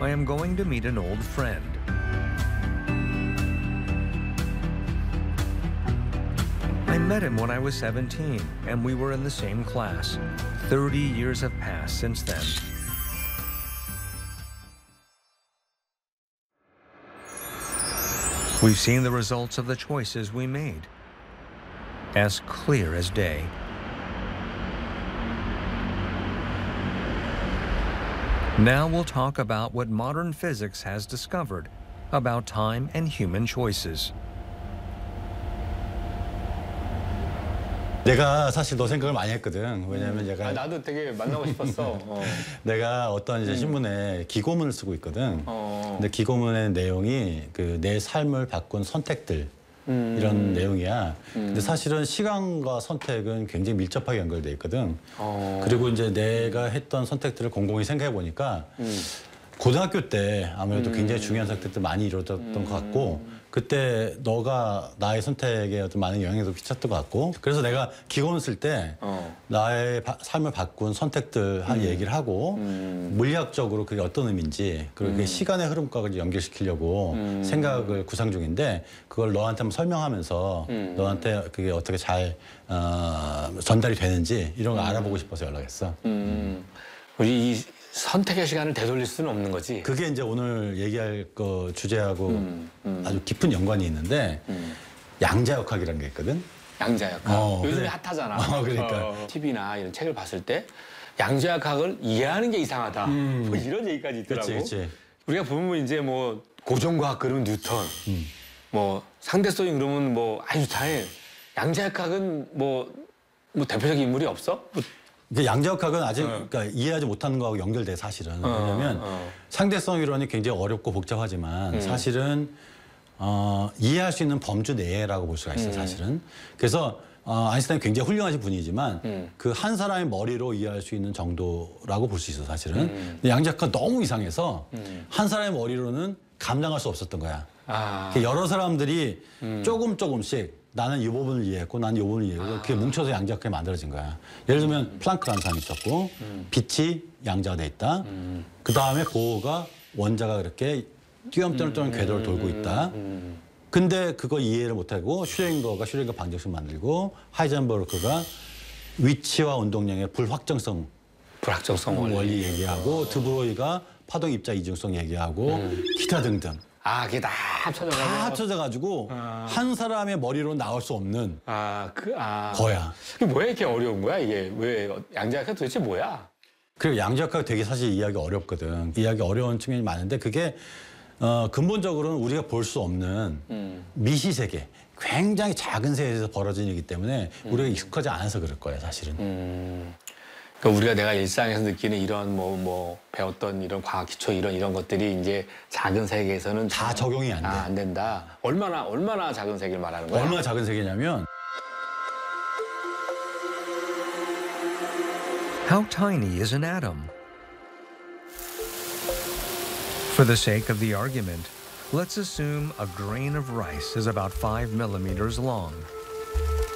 I am going to meet an old friend. I met him when I was 17, and we were in the same class. 30 years have passed since then. We've seen the results of the choices we made, as clear as day. Now we'll talk about what modern physics has discovered about time and human choices. 내가 사실 너 생각을 많이 했거든. 왜냐면 내가 나도 되게 만나고 싶었어. 내가 어떤 이제 신문에 기고문을 쓰고 있거든. 근데 기고문의 내용이 그 내 삶을 바꾼 선택들 이런 내용이야. 근데 사실은 시간과 선택은 굉장히 밀접하게 연결돼 있거든. 그리고 이제 내가 했던 선택들을 곰곰이 생각해 보니까 고등학교 때 아무래도 굉장히 중요한 선택들 많이 이루어졌던 것 같고, 그때 너가 나의 선택에 어떤 많은 영향도 끼쳤던 것 같고, 그래서 내가 기고문 쓸 때 나의 삶을 바꾼 선택들 한 얘기를 하고 물리학적으로 그게 어떤 의미인지, 그리고 그게 시간의 흐름과 연결시키려고 생각을 구상 중인데, 그걸 너한테 한번 설명하면서 너한테 그게 어떻게 잘 전달이 되는지 이런 걸 알아보고 싶어서 연락했어. 우리 이 선택의 시간을 되돌릴 수는 없는 거지. 그게 이제 오늘 얘기할 거 주제하고 아주 깊은 연관이 있는데 양자역학이라는 게 있거든. 양자역학. 요즘에 그래. 핫하잖아. 그러니까. TV나 이런 책을 봤을 때 양자역학을 이해하는 게 이상하다. 뭐 이런 얘기까지 있더라고. 그치. 우리가 보면 이제 뭐 고정과학 그러면 뉴턴, 뭐 상대성이 그러면 뭐 아인슈타인. 양자역학은 뭐 대표적인 인물이 없어? 양자역학은 아직 그러니까 이해하지 못하는 거하고 연결돼 사실은. 왜냐하면 상대성 이론이 굉장히 어렵고 복잡하지만 사실은 이해할 수 있는 범주 내라고 볼 수가 있어요. 사실은. 그래서 아인슈타인이 굉장히 훌륭하신 분이지만 그 한 사람의 머리로 이해할 수 있는 정도라고 볼 수 있어 사실은. 근데 양자역학은 너무 이상해서 한 사람의 머리로는 감당할 수 없었던 거야. 여러 사람들이 조금씩 나는 이 부분을 이해했고 나는 이 부분을 이해했고 그게 뭉쳐서 양자역학이 만들어진 거야. 예를 들면 플랑크라는 사람이 있었고 빛이 양자가 돼 있다. 그 다음에 보호가 원자가 그렇게 띄엄띄엄 궤도를 돌고 있다. 근데 그거 이해를 못하고 슈레딩거가 슈레딩거 방정식 만들고 하이젠버그가 위치와 운동량의 불확정성 원리 얘기하고 드브로이가 파동 입자 이중성 얘기하고 기타 등등. 그게 다 합쳐져가지고. 다 합쳐져가지고 한 사람의 머리로 나올 수 없는 거야. 그게 뭐야 이렇게 어려운 거야 이게? 왜 양자역학 도대체 뭐야? 그리고 양자역학 되게 사실 이해하기 어렵거든. 이해하기 어려운 측면이 많은데 그게 근본적으로는 우리가 볼 수 없는 미시세계, 굉장히 작은 세계에서 벌어지는 일이기 때문에 우리가 익숙하지 않아서 그럴 거야 사실은. 그러니까 우리가 내가 일상에서 느끼는 이런 뭐 배웠던 이런 과학 기초 이런 것들이 이제 작은 세계에서는 다 적용이 안 돼. 안 된다. 얼마나 작은 세계를 말하는 거야? 얼마나 작은 세계냐면 How tiny is an atom? For the sake of the argument, let's assume a grain of rice is about 5 millimeters long.